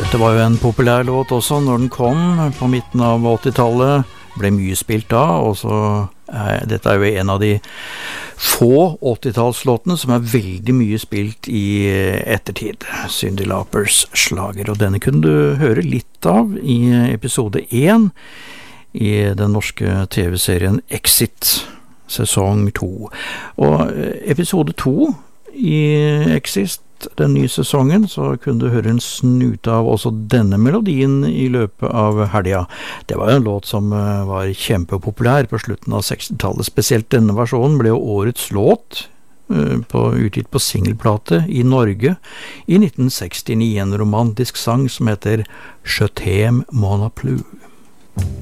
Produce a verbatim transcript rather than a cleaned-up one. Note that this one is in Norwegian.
Dette var jo en populær låt også når den kom på midten av åttitallet, ble mye spilt da, og så er, dette er jo en av de få åttitallslåtene som er veldig mye spilt i ettertid, Cyndi Laupers slager, og denne kunne du høre litt av i episode én i den norske tv-serien Exit, sesong to. Og episode to i Exit, den nye sesongen, så kunne du høre en snute av også denne melodien i løpet av helga. Det var en låt som var kjempepopulær på slutten av sekstitallet. Spesielt denne versjonen ble jo årets låt på, utgitt på singelplate i Norge i nitten sekstini, en romantisk sang som heter Je t'aime mon plus.